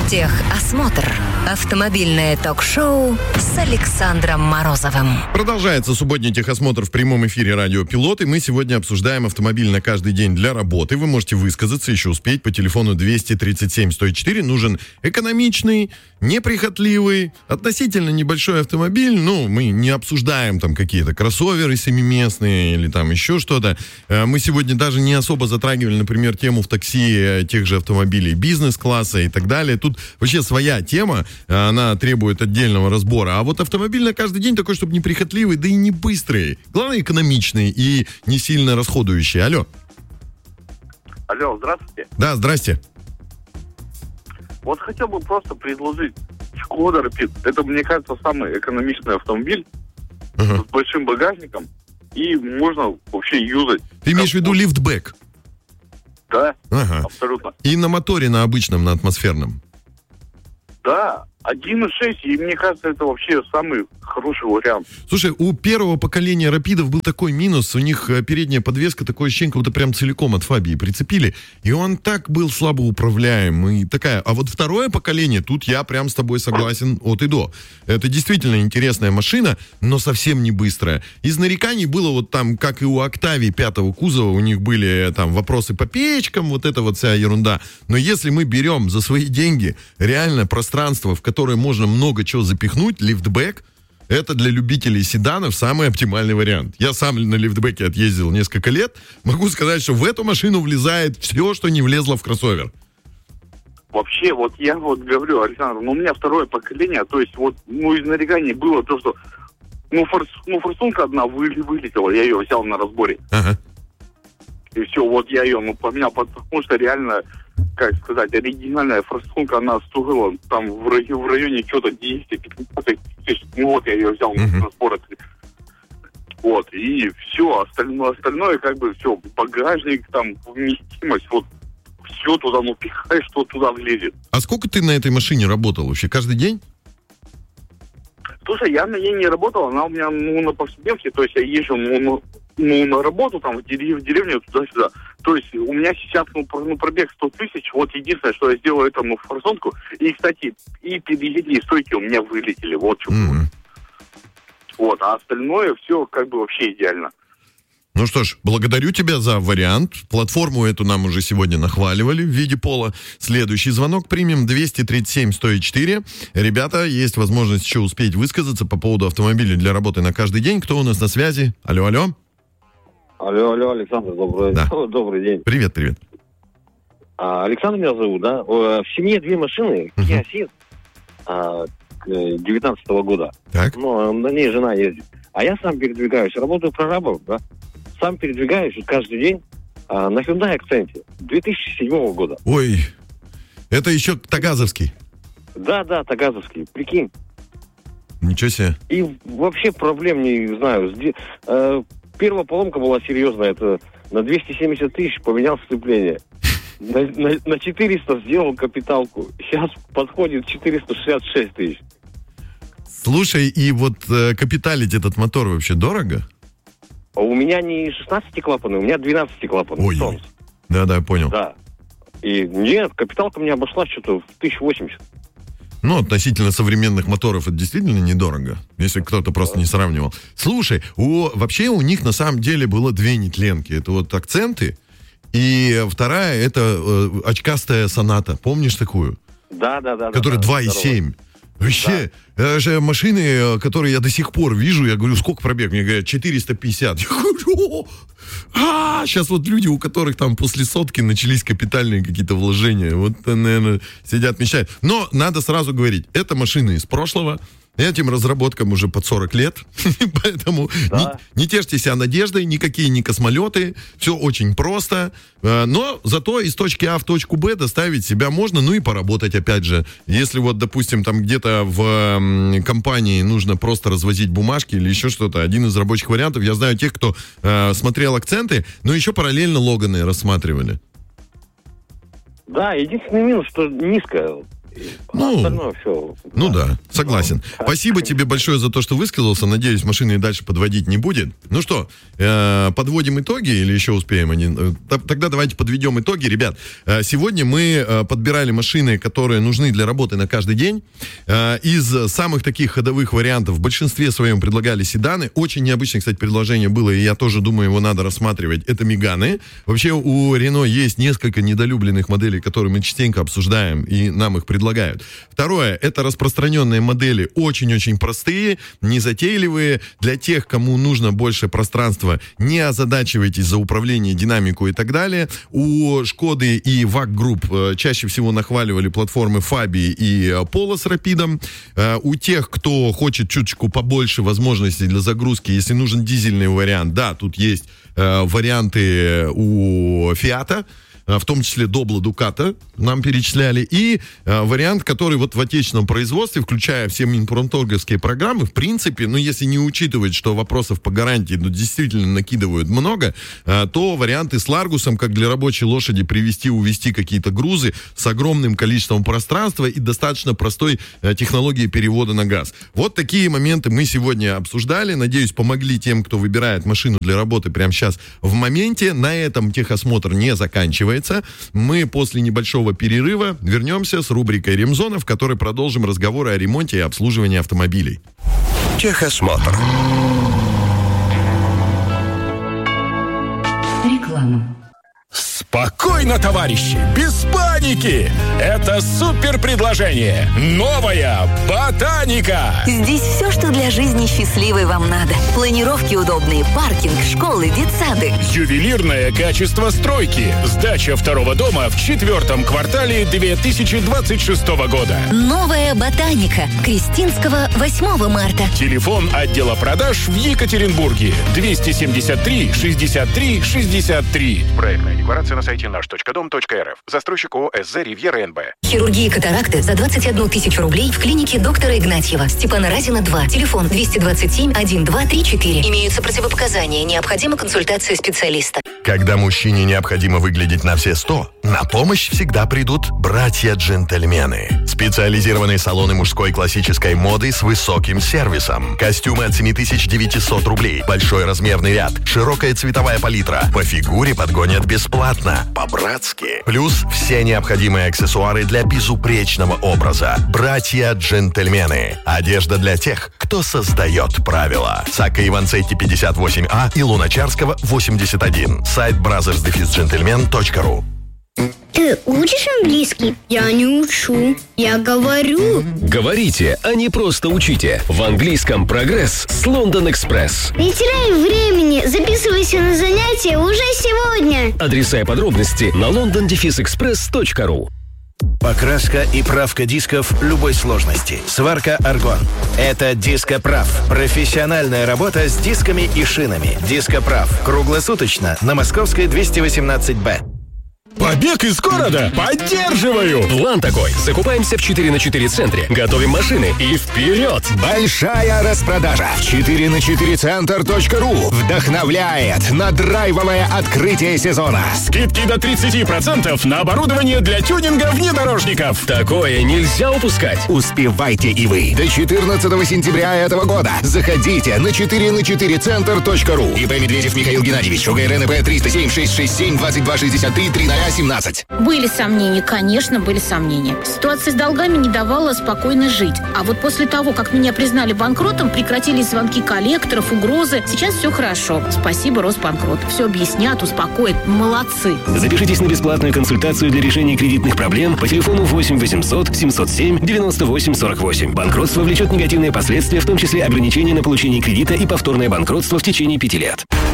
Техосмотр. Автомобильное ток-шоу с Александром Морозовым. Продолжается субботний техосмотр в прямом эфире Радио Пилот, и мы сегодня обсуждаем автомобиль на каждый день для работы. Вы можете высказаться, еще успеть по телефону 237-104. Нужен экономичный, неприхотливый, относительно небольшой автомобиль. Ну, мы не обсуждаем там какие-то кроссоверы семиместные или там еще что-то. Мы сегодня даже не особо затрагивали, например, тему в такси тех же автомобилей бизнес-класса и так далее. Тут вообще своя тема, она требует отдельного разбора. А вот автомобиль на каждый день такой, чтобы неприхотливый, да и не быстрый. Главное, экономичный и не сильно расходующий. Алло. Алло, здравствуйте. Да, здрасте. Вот хотел бы просто предложить Шкода Рапид. Это, мне кажется, самый экономичный автомобиль с большим багажником. И можно вообще юзать. Ты имеешь в виду лифтбэк? Да, Ага. абсолютно. И на моторе, на обычном, на атмосферном? Да, 1.6, и мне кажется, это вообще самый хороший вариант. Слушай, у первого поколения Рапидов был такой минус, у них передняя подвеска, такое ощущение, как будто прям целиком от Фабии прицепили, и он так был слабо управляем, и такая. А вот второе поколение, тут я прям с тобой согласен от и до. Это действительно интересная машина, но совсем не быстрая. Из нареканий было вот там, как и у Октавии пятого кузова, у них были там вопросы по печкам, вот эта вот вся ерунда. Но если мы берем за свои деньги реально пространство, в которое можно много чего запихнуть, лифтбэк, это для любителей седанов самый оптимальный вариант. Я сам на лифтбэке отъездил несколько лет. Могу сказать, что в эту машину влезает все, что не влезло в кроссовер. Вообще, вот я вот говорю, Александр, у меня второе поколение, то есть вот, из нареканий было то, что, форсунка одна вылетела, я ее взял на разборе. Ага. И все, вот я ее поменял, потому что реально, как сказать, оригинальная форсунка, она стоила там в районе что-то 10-15 тысяч. Вот я ее взял на разбор. Вот, и все, остальное как бы все, багажник, там, вместимость, вот, все туда, пихаешь, что туда влезет. А сколько ты на этой машине работал вообще? Каждый день? Слушай, я на ней не работал, она у меня, на повседневке, то есть я езжу, на работу, там, в деревню, туда-сюда. То есть у меня сейчас, пробег 100 тысяч, вот единственное, что я сделал, это, форсунку. И, кстати, и передние стойки у меня вылетели, вот что. Вот, а остальное все как бы вообще идеально. Ну что ж, благодарю тебя за вариант. Платформу эту нам уже сегодня нахваливали в виде пола. Следующий звонок примем 237-104. Ребята, есть возможность еще успеть высказаться по поводу автомобиля для работы на каждый день. Кто у нас на связи? Алло, алло. Алло, Александр, добрый день. Привет. Александр меня зовут, да? В семье две машины, Kia Ceed 19 года. Так. На ней жена ездит. А я сам передвигаюсь, работаю прорабом, да? Сам передвигаюсь каждый день на Hyundai Accent 2007 года. Ой, это еще тагазовский. Да, тагазовский, прикинь. Ничего себе. И вообще проблем не знаю. Первая поломка была серьезная, это на 270 тысяч поменял сцепление. На 400 сделал капиталку. Сейчас подходит 466 тысяч. Слушай, и вот капиталить этот мотор вообще дорого? У меня не 16-клапанный, у меня 12-клапанный. Ой. Да, понял. Да. И нет, капиталка мне обошлась что-то в 1080. Ну, относительно современных моторов это действительно недорого, если кто-то просто не сравнивал. Слушай, вообще у них на самом деле было две нетленки. Это вот акценты, и вторая это очкастая соната. Помнишь такую? Да. Которая 2.7. Вообще, же машины, которые я до сих пор вижу, я говорю, сколько пробег? Мне говорят, 450. Я говорю, сейчас вот люди, у которых там после сотки начались капитальные какие-то вложения, вот, наверное, сидят, мечтают. Но надо сразу говорить, это машины из прошлого, этим разработкам уже под 40 лет, поэтому не тешьте себя надеждой, никакие не космолеты, все очень просто, но зато из точки А в точку Б доставить себя можно, ну и поработать опять же. Если вот, допустим, там где-то в компании нужно просто развозить бумажки или еще что-то, один из рабочих вариантов, я знаю тех, кто смотрел акценты, но еще параллельно Логаны рассматривали. Да, единственный минус, что низкая. Остальное все. Ну да, согласен. Спасибо тебе большое за то, что высказался. Надеюсь, машина и дальше подводить не будет. Ну что, подводим итоги или еще успеем? Тогда давайте подведем итоги. Ребят, сегодня мы подбирали машины, которые нужны для работы на каждый день. Из самых таких ходовых вариантов в большинстве своем предлагали седаны. Очень необычное, кстати, предложение было, и я тоже думаю, его надо рассматривать. Это Меганы. Вообще у Renault есть несколько недолюбленных моделей, которые мы частенько обсуждаем, и нам их предлагают. Второе, это распространенные модели, очень-очень простые, незатейливые. Для тех, кому нужно больше пространства, не озадачивайтесь за управление, динамику и так далее. У Шкоды и VAG Group чаще всего нахваливали платформы Fabi и Polo с Rapid'ом. У тех, кто хочет чуточку побольше возможностей для загрузки, если нужен дизельный вариант, да, тут есть варианты у Фиата, в том числе Добла, Дуката нам перечисляли, и вариант, который вот в отечественном производстве, включая все минпромторговские программы, в принципе, ну, если не учитывать, что вопросов по гарантии, ну, действительно накидывают много, то варианты с Ларгусом, как для рабочей лошади привезти, увезти какие-то грузы с огромным количеством пространства и достаточно простой технологией перевода на газ. Вот такие моменты мы сегодня обсуждали. Надеюсь, помогли тем, кто выбирает машину для работы прямо сейчас в моменте. На этом техосмотр не заканчивается. Мы после небольшого перерыва вернемся с рубрикой «Ремзона», в которой продолжим разговоры о ремонте и обслуживании автомобилей. Техосмотр. Реклама. Спокойно, товарищи, без паники! Это супер предложение! Новая ботаника! Здесь все, что для жизни счастливой вам надо. Планировки удобные, паркинг, школы, детсады. Ювелирное качество стройки. Сдача второго дома в 4-м квартале 2026 года. Новая ботаника. Крестинского, 8 марта. Телефон отдела продаж в Екатеринбурге. 273 63 63. Проектная декларация на сайте наш.дом.рф. Застройщик ООО «СЗ Ривьера НБ». Хирургия катаракты за 21 тысячу рублей в клинике доктора Игнатьева. Степана Разина, 2. Телефон 227-1234. Имеются противопоказания. Необходима консультация специалиста. Когда мужчине необходимо выглядеть на все 100, на помощь всегда придут братья-джентльмены. Специализированные салоны мужской классической моды с высоким сервисом. Костюмы от 7900 рублей. Большой размерный ряд. Широкая цветовая палитра. По фигуре подгонят бесплатно. По-братски. Плюс все необходимые аксессуары для безупречного образа. Братья-джентльмены. Одежда для тех, кто создает правила. Сака Иванцетти 58А и Луначарского 81. Сайт brothers-gentlemen.ru. Ты учишь английский? Я не учу. Я говорю. Говорите, а не просто учите. В английском «Прогресс» с London Express. Не теряй времени. Записывайся на занятия уже сегодня. Адреса и подробности на london-express.ru. Покраска и правка дисков любой сложности. Сварка «Аргон». Это «Дископрав». Профессиональная работа с дисками и шинами. «Дископрав». Круглосуточно на Московской 218-Б. Побег из города? Поддерживаю! План такой. Закупаемся в 4×4 центре, готовим машины и вперед! Большая распродажа в 4×4center.ru вдохновляет на драйвовое открытие сезона. Скидки до 30% на оборудование для тюнинга внедорожников. Такое нельзя упускать. Успевайте и вы. До 14 сентября этого года заходите на 4×4center.ru. ИП Медведев Михаил Геннадьевич, УГРНП 307-667-2263-0017. Были сомнения, конечно, были сомнения. Ситуация с долгами не давала спокойно жить. А вот после того, как меня признали банкротом, прекратились звонки коллекторов, угрозы. Сейчас все хорошо. Спасибо, Росбанкрот. Все объяснят, успокоят. Молодцы. Запишитесь на бесплатную консультацию для решения кредитных проблем по телефону 8 800 707 98 48. Банкротство влечет негативные последствия, в том числе ограничения на получение кредита и повторное банкротство в течение 5 лет.